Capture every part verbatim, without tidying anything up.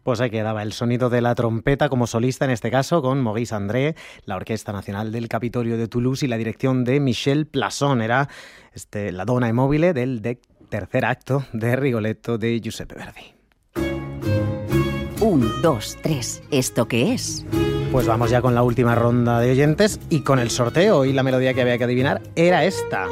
Pues ahí quedaba el sonido de la trompeta como solista, en este caso con Maurice André, la Orquesta Nacional del Capitolio de Toulouse y la dirección de Michel Plasson. Era este, la donna e mobile del de tercer acto de Rigoletto de Giuseppe Verdi. Un, dos, tres. ¿Esto qué es? Pues vamos ya con la última ronda de oyentes y con el sorteo. Y la melodía que había que adivinar era esta.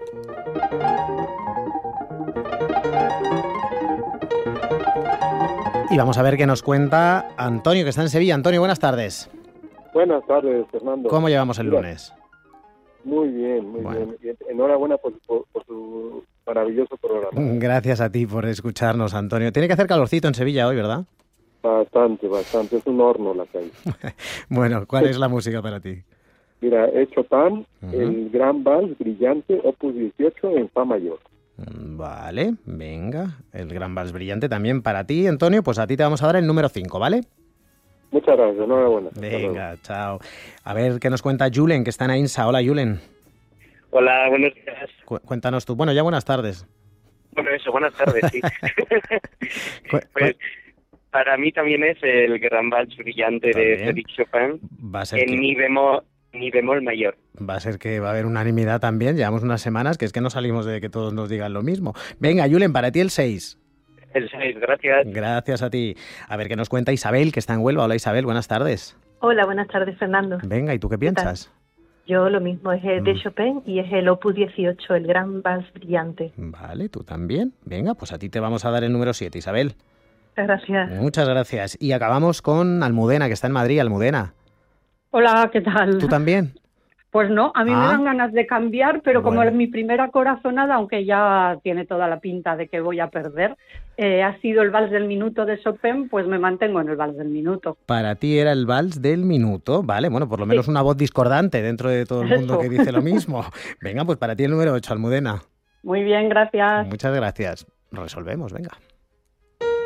Y vamos a ver qué nos cuenta Antonio, que está en Sevilla. Antonio, buenas tardes. Buenas tardes, Fernando. ¿Cómo llevamos el Mira, lunes? Muy bien, muy Bueno. bien. Enhorabuena por, por, por su maravilloso programa. Gracias a ti por escucharnos, Antonio. Tiene que hacer calorcito en Sevilla hoy, ¿verdad? Bastante, bastante. Es un horno la calle. Bueno, ¿cuál es la música para ti? Mira, es Chopin, Ujú. el Gran Vals Brillante, opus dieciocho en Fa mayor. Vale, venga. El Gran Vals Brillante también para ti, Antonio. Pues a ti te vamos a dar el número cinco, ¿vale? Muchas gracias, enhorabuena. Hasta luego. Venga, chao. A ver qué nos cuenta Julen, que está en Ainsa. Hola, Julen. Hola, buenos días. Cu- cuéntanos tú. Bueno, ya buenas tardes. Bueno, eso, buenas tardes, sí. Cu- Pues cu- para mí también es el Gran Vals Brillante de También. Frédéric Chopin Va a ser en que... mi bemol, mi bemol mayor. Va a ser que va a haber unanimidad también. Llevamos unas semanas que es que no salimos de que todos nos digan lo mismo. Venga, Julen, para ti el seis. El seis, gracias. Gracias a ti. A ver qué nos cuenta Isabel, que está en Huelva. Hola, Isabel, buenas tardes. Hola, buenas tardes, Fernando. Venga, ¿y tú qué ¿Qué tal? piensas? Yo lo mismo, es el de Mm. Chopin y es el opus dieciocho, el Gran Vals Brillante. Vale, tú también. Venga, pues a ti te vamos a dar el número siete, Isabel. Muchas gracias. Muchas gracias. Y acabamos con Almudena, que está en Madrid. Almudena, Hola, ¿qué tal? ¿tú también? Pues no, a mí Ah. me dan ganas de cambiar, pero como Bueno. es mi primera corazonada, aunque ya tiene toda la pinta de que voy a perder, eh, ha sido el vals del minuto de Chopin, pues me mantengo en el vals del minuto. Para ti era el vals del minuto. Vale, bueno, por lo menos una voz discordante dentro de todo el mundo Eso. que dice lo mismo. Venga, pues para ti el número ocho, Almudena. Muy bien, gracias. Muchas gracias. Resolvemos, venga.